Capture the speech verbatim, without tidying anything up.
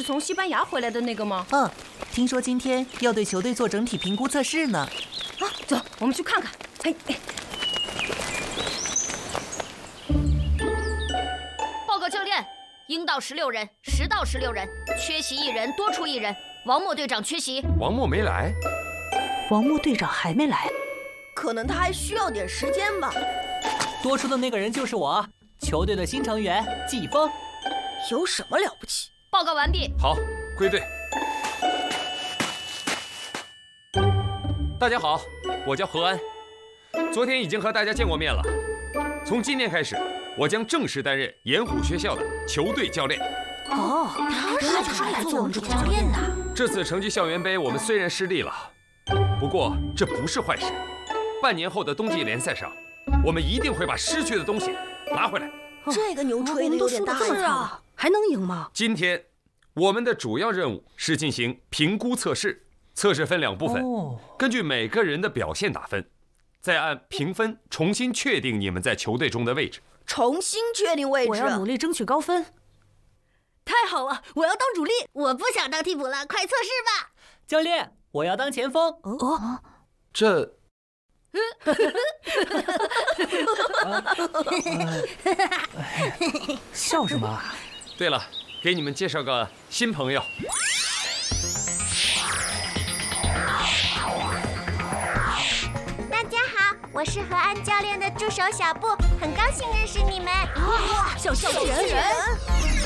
从西班牙回来的那个吗？ 嗯，听说今天要对球队做整体评估测试呢。 啊，走，我们去看看。哎哎， 报告教练，应到十六人，实到十六人，缺席一人，多出一人。王默队长缺席。 王默没来。 王默队长还没来， 可能他还需要点时间吧。 多出的那个人就是我，球队的新成员季风。 有什么了不起？ 报告完毕。 好，归队。大家好，我叫何安，昨天已经和大家见过面了。从今天开始，我将正式担任盐湖学校的球队教练。 哦，他就是来做我们主教练的。 这次成绩校园杯我们虽然失利了，不过这不是坏事。半年后的冬季联赛上，我们一定会把失去的东西拿回来。 这个牛吹的有点大啊，还能赢吗？ 今天我们的主要任务是进行评估测试，测试分两部分，哦、根据每个人的表现打分，再按评分重新确定你们在球队中的位置。 重新确定位置， 我要努力争取高分。 太好了，我要当主力。 我不想当替补了，快测试吧。 教练，我要当前锋。 哦， 这。 笑什么啊？ 对了，给你们介绍个新朋友。 大家好，我是何安教练的助手小布，很高兴认识你们。 哇，小机器人！